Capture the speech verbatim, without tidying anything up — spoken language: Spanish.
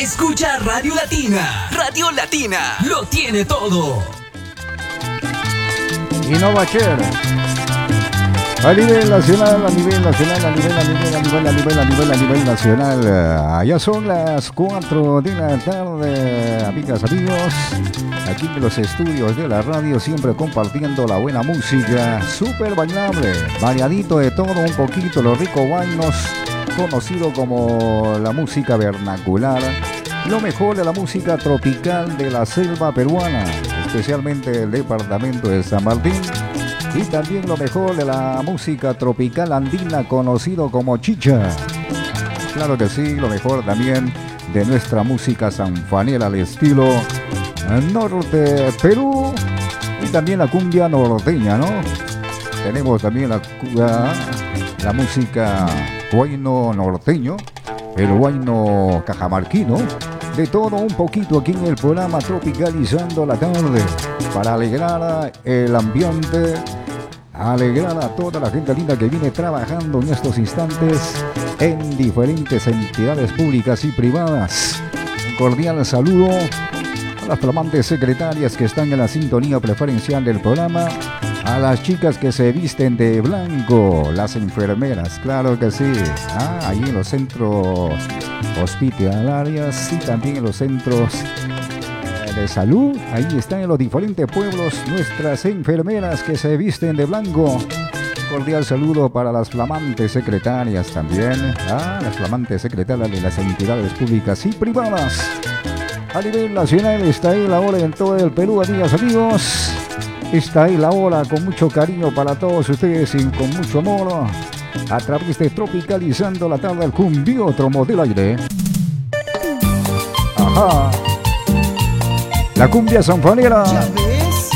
Escucha Radio Latina. Radio Latina lo tiene todo. Y no va a ser. A nivel nacional, a nivel nacional, a nivel, a nivel, a nivel, a nivel, a nivel, a nivel nacional. Allá son las cuatro de la tarde, amigas, amigos. Aquí en los estudios de la radio, siempre compartiendo la buena música, súper bailable, variadito de todo un poquito, los ricos bailos, conocido como la música vernacular, lo mejor de la música tropical de la selva peruana, especialmente del departamento de San Martín, y también lo mejor de la música tropical andina, conocido como chicha. Claro que sí, lo mejor también de nuestra música sanfanera al estilo norte Perú, y también la cumbia norteña, ¿no? Tenemos también la, la, la música huayno norteño, el huayno cajamarquino, de todo un poquito aquí en el programa Tropicalizando la Tarde, para alegrar el ambiente, alegrar a toda la gente linda que viene trabajando en estos instantes en diferentes entidades públicas y privadas. Un cordial saludo a las flamantes secretarias que están en la sintonía preferencial del programa, a las chicas que se visten de blanco, las enfermeras, claro que sí, ah, ahí en los centros hospitalarios y también en los centros de salud, ahí están en los diferentes pueblos nuestras enfermeras que se visten de blanco. Un cordial saludo para las flamantes secretarias también, ah, las flamantes secretarias de las entidades públicas y privadas. A nivel nacional está ahí la hora en todo el Perú, amigas, amigos. Está ahí la hora con mucho cariño para todos ustedes y con mucho amor, a través de Tropicalizando la Tarde, el cumbiódromo del aire. Ajá. La cumbia sanfanera.